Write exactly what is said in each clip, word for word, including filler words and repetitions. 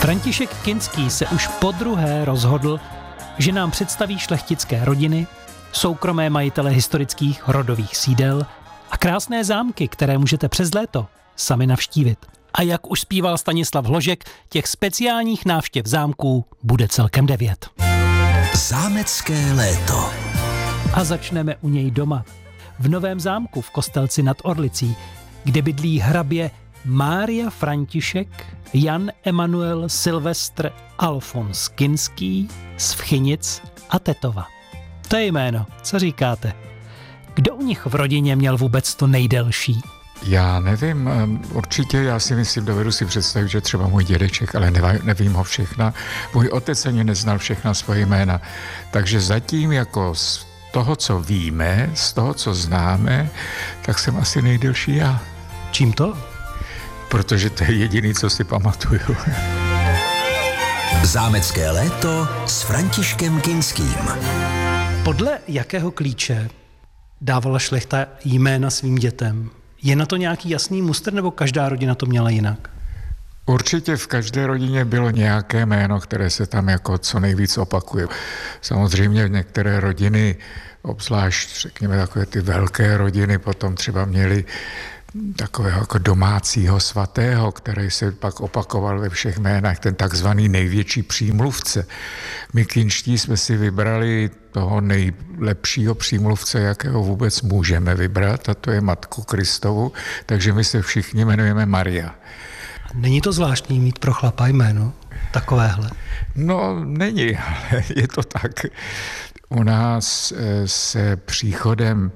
František Kinský se už podruhé rozhodl, že nám představí šlechtické rodiny, soukromé majitele historických rodových sídel a krásné zámky, které můžete přes léto sami navštívit. A jak už zpíval Stanislav Hložek, těch speciálních návštěv zámků bude celkem devět. Zámecké léto. A začneme u něj doma. V Novém zámku v Kostelci nad Orlicí, kde bydlí hrabě Mária František Jan Emanuel Silvestr Alfons Kinský z Vchynic a Tetova. To je jméno, co říkáte? Kdo u nich v rodině měl vůbec to nejdelší? Já nevím, určitě já si myslím, dovedu si představit, že třeba můj dědeček, ale nevím, nevím ho všechna. Můj otec ani neznal všechna svoje jména. Takže zatím jako z toho, co víme, z toho, co známe, tak jsem asi nejdelší já. Čím to? Protože to je jediný, co si pamatuju. Zámecké léto s Františkem Kinským. Podle jakého klíče dávala šlechta jména svým dětem? Je na to nějaký jasný mustr, nebo každá rodina to měla jinak? Určitě v každé rodině bylo nějaké jméno, které se tam jako co nejvíc opakuje. Samozřejmě některé rodiny, obzvlášť řekněme takové ty velké rodiny, potom třeba měly takového jako domácího svatého, který se pak opakoval ve všech jménách, ten takzvaný největší přímluvce. My kinští jsme si vybrali toho nejlepšího přímluvce, jakého vůbec můžeme vybrat, a to je Matku Kristovu, takže my se všichni jmenujeme Maria. Není to zvláštní mít pro chlapa jméno takovéhle? No, není, ale je to tak. U nás se příchodem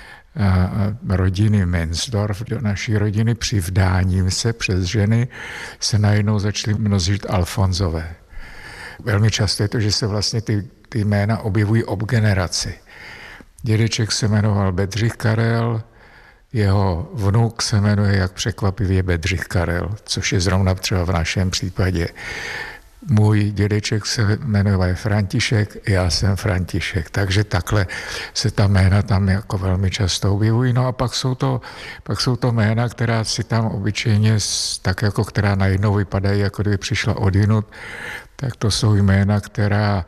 rodiny Mensdorf do naší rodiny přivdáním se přes ženy se najednou začaly množit Alfonzové. Velmi často je to, že se vlastně ty, ty jména objevují ob generaci. Dědeček se jmenoval Bedřich Karel, jeho vnuk se jmenuje, jak překvapivě, Bedřich Karel, což je zrovna třeba v našem případě. Můj dědeček se jmenuje František, já jsem František, takže takhle se ta jména tam jako velmi často objevují. No a pak jsou to, pak jsou to jména, která si tam obyčejně, tak jako která najednou vypadají, jako kdyby přišla odinut, tak to jsou jména, která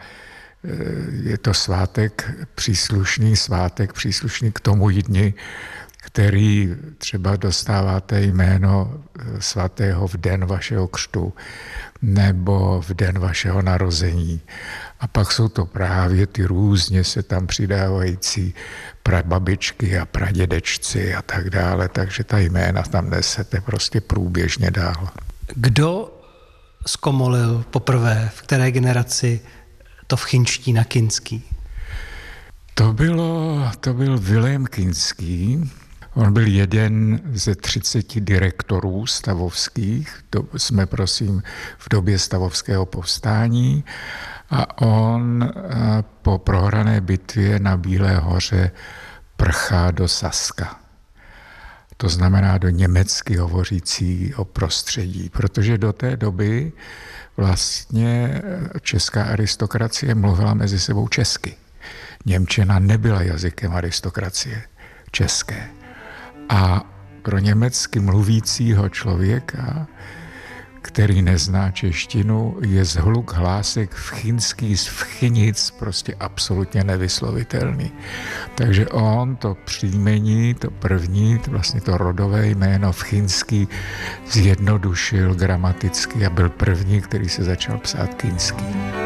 je to svátek, příslušný svátek, příslušný k tomu dni, který třeba dostáváte jméno svatého v den vašeho křtu nebo v den vašeho narození. A pak jsou to právě ty různě se tam přidávající prababičky a pradědečci a tak dále, takže ta jména tam nesete prostě průběžně dál. Kdo zkomolil poprvé, v které generaci to Vchynští na Kinský? To bylo, to byl Vilém Kinský. On byl jeden ze třiceti direktorů stavovských, to jsme prosím v době stavovského povstání, a on po prohrané bitvě na Bílé hoře prchá do Saska. To znamená do německy hovořícího prostředí, protože do té doby vlastně česká aristokracie mluvila mezi sebou česky. Němčina nebyla jazykem aristokracie české. A pro německy mluvícího člověka, který nezná češtinu, je zhluk hlásek vchynský z Vchynic prostě absolutně nevyslovitelný. Takže on to příjmení, to první, to vlastně to rodové jméno Vchynský zjednodušil gramaticky a byl první, který se začal psát Kinský.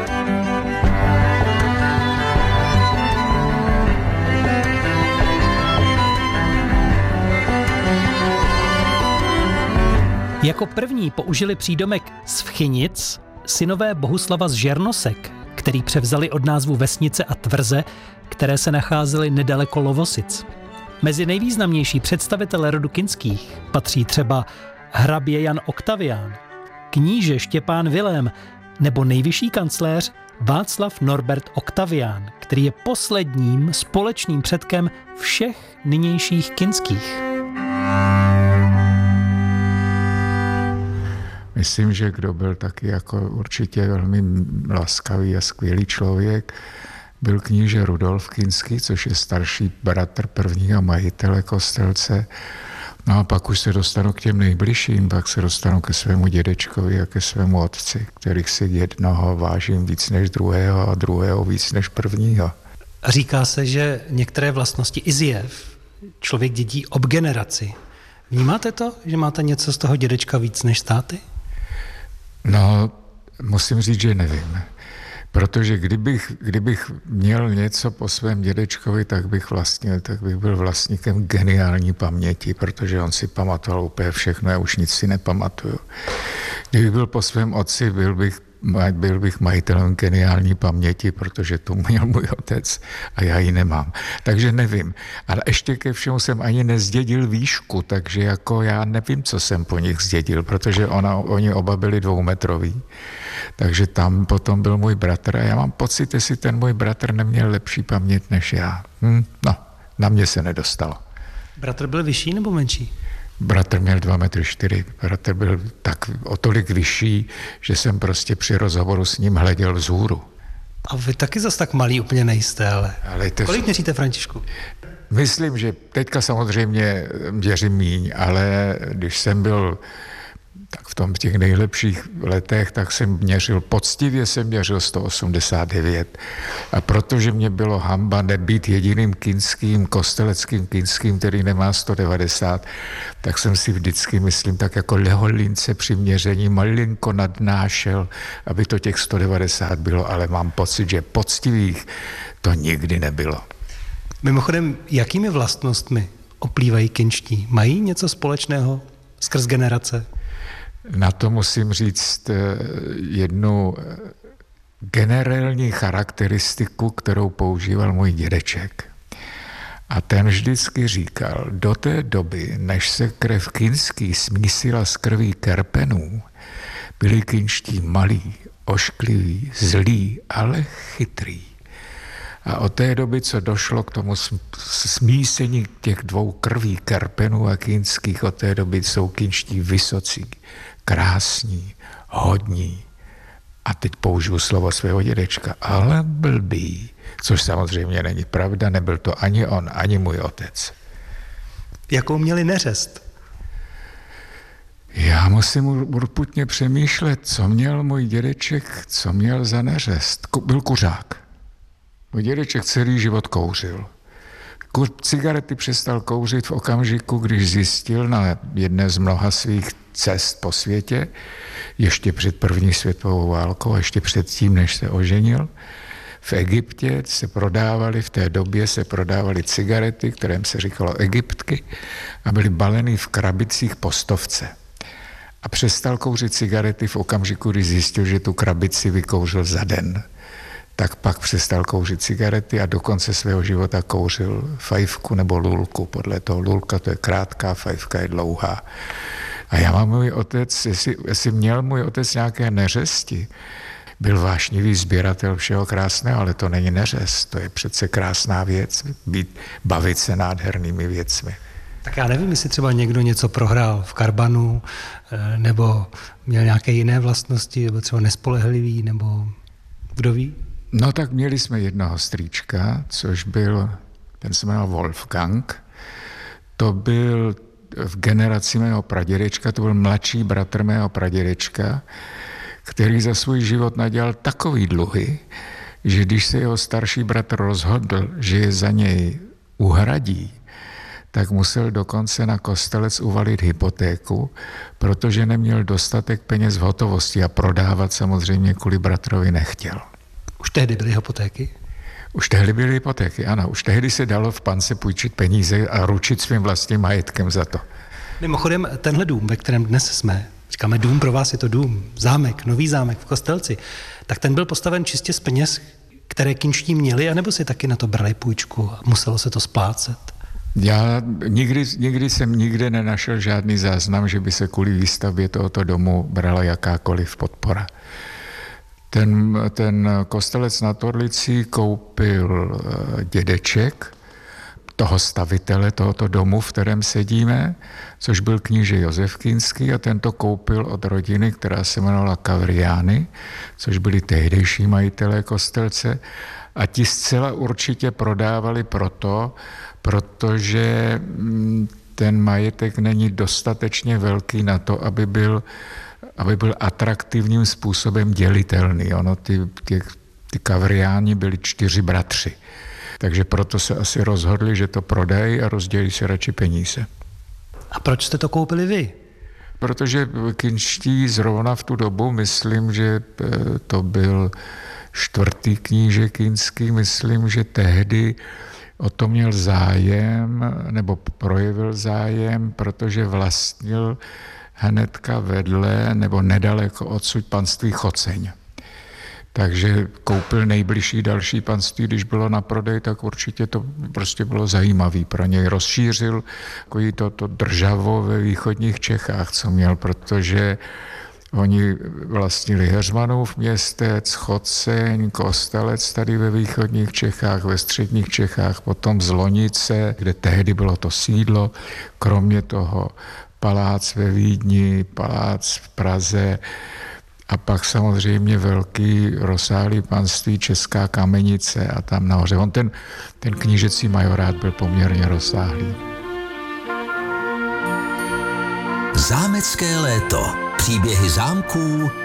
Jako první použili přídomek z Vchynic synové Bohuslava z Žernosek, který převzali od názvu vesnice a tvrze, které se nacházely nedaleko Lovosic. Mezi nejvýznamnější představitele rodu Kinských patří třeba hrabě Jan Oktavián, kníže Štěpán Vilém nebo nejvyšší kancléř Václav Norbert Oktavián, který je posledním společným předkem všech nynějších Kinských. Myslím, že kdo byl taky jako určitě velmi laskavý a skvělý člověk, byl kníže Rudolf Kinský, což je starší bratr prvního majitele Kostelce. No a pak už se dostanu k těm nejbližším, pak se dostanu ke svému dědečkovi a ke svému otci, kterých si jednoho vážím víc než druhého a druhého víc než prvního. A říká se, že některé vlastnosti i zjev člověk dědí ob generaci. Vnímáte to, že máte něco z toho dědečka víc než státy? No, musím říct, že nevím. Protože kdybych, kdybych měl něco po svém dědečkovi, tak bych vlastnil, tak bych byl vlastníkem geniální paměti, protože on si pamatoval úplně všechno, já už nic si nepamatuju. Kdybych byl po svém otci, byl bych, byl bych majitelem geniální paměti, protože tu měl můj otec a já ji nemám. Takže nevím. Ale ještě ke všemu jsem ani nezdědil výšku, takže jako já nevím, co jsem po nich zdědil, protože ona, oni oba byli dvoumetroví. Takže tam potom byl můj bratr a já mám pocit, jestli ten můj bratr neměl lepší paměť než já. Hm, no, na mě se nedostalo. Bratr byl vyšší nebo menší? Bratr měl dva metry čtyři. Bratr byl tak o tolik vyšší, že jsem prostě při rozhovoru s ním hleděl vzhůru. A vy taky zas tak malý úplně nejste, ale... ale to... Kolik měříte, Františku? Myslím, že teďka samozřejmě měřím míň, ale když jsem byl tak v tom těch nejlepších letech, tak jsem měřil, poctivě jsem měřil sto osmdesát devět. A protože mě bylo hamba nebýt jediným kinským, kosteleckým kinským, který nemá sto devadesát, tak jsem si vždycky, myslím, tak jako leholince při měření malinko nadnášel, aby to těch sto devadesát bylo, ale mám pocit, že poctivých to nikdy nebylo. Mimochodem, jakými vlastnostmi oplývají kinští? Mají něco společného skrz generace? Na to musím říct jednu generální charakteristiku, kterou používal můj dědeček. A ten vždycky říkal, do té doby, než se krev kinský smísila s krví Kerpenů, byli kinští malí, oškliví, zlí, ale chytrý. A od té doby, co došlo k tomu smísení těch dvou krví Kerpenů a kinských, od té doby jsou kinští vysocí, krásní, hodní. A teď použiju slovo svého dědečka, ale blbý. Což samozřejmě není pravda, nebyl to ani on, ani můj otec. Jakou měli neřest? Já musím urputně přemýšlet, co měl můj dědeček, co měl za neřest. Byl kuřák. Můj dědeček celý život kouřil. Cigarety přestal kouřit v okamžiku, když zjistil na jedné z mnoha svých cest po světě, ještě před první světovou válkou, ještě před tím, než se oženil, v Egyptě se prodávaly, v té době se prodávaly cigarety, kterým se říkalo Egyptky, a byly baleny v krabicích po stovce. A přestal kouřit cigarety v okamžiku, kdy zjistil, že tu krabici vykouřil za den. Tak pak přestal kouřit cigarety a do konce svého života kouřil fajfku nebo lulku. Podle toho lulka to je krátká, fajfka je dlouhá. A já mám můj otec, jestli, jestli měl můj otec nějaké neřesti, byl vášnivý sběratel všeho krásného, ale to není neřest, to je přece krásná věc, být, bavit se nádhernými věcmi. Tak já nevím, jestli třeba někdo něco prohrál v karbanu, nebo měl nějaké jiné vlastnosti, nebo třeba nespolehlivý, nebo kdo ví? No tak měli jsme jednoho strýčka, což byl, ten se jmenoval Wolfgang, to byl v generaci mého pradědečka, to byl mladší bratr mého pradědečka, který za svůj život nadělal takový dluhy, že když se jeho starší bratr rozhodl, že je za něj uhradí, tak musel dokonce na Kostelec uvalit hypotéku, protože neměl dostatek peněz v hotovosti a prodávat samozřejmě kvůli bratrovi nechtěl. Už tehdy byly hypotéky? Už tehdy byly hypotéky, ano. Už tehdy se dalo v pance půjčit peníze a ručit svým vlastním majetkem za to. Mimochodem, tenhle dům, ve kterém dnes jsme, říkáme dům, pro vás je to dům, zámek, nový zámek v Kostelci, tak ten byl postaven čistě z peněz, které kinští měli, anebo si taky na to brali půjčku a muselo se to splácet? Já nikdy, nikdy jsem nikde nenašel žádný záznam, že by se kvůli výstavbě tohoto domu brala jakákoliv podpora. Ten, ten Kostelec na Torlici koupil dědeček toho stavitele tohoto domu, v kterém sedíme, což byl kníže Josef Kinský, a ten to koupil od rodiny, která se jmenovala Kavriány, což byli tehdejší majitelé Kostelce, a ti zcela určitě prodávali proto, protože ten majetek není dostatečně velký na to, aby byl, aby byl atraktivním způsobem dělitelný. Ono, ty, ty, ty Kavriáni byli čtyři bratři. Takže proto se asi rozhodli, že to prodají a rozdělí si radši peníze. A proč jste to koupili vy? Protože Kinští zrovna v tu dobu, myslím, že to byl čtvrtý kníže Kinský, myslím, že tehdy o to měl zájem, nebo projevil zájem, protože vlastnil hnedka vedle nebo nedaleko odsud panství Choceň. Takže koupil nejbližší další panství, když bylo na prodej, tak určitě to prostě bylo zajímavý pro něj. Rozšířil takový to, to državo ve východních Čechách, co měl, protože oni vlastnili Heřmanův Městec, Choceň, Kostelec tady ve východních Čechách, ve středních Čechách, potom Zlonice, kde tehdy bylo to sídlo, kromě toho palác ve Vídni, palác v Praze, a pak samozřejmě velký rozsáhlý panství Česká Kamenice a tam nahoře. On ten, ten knížecí majorát byl poměrně rozsáhlý. Zámecké léto. Příběhy zámků,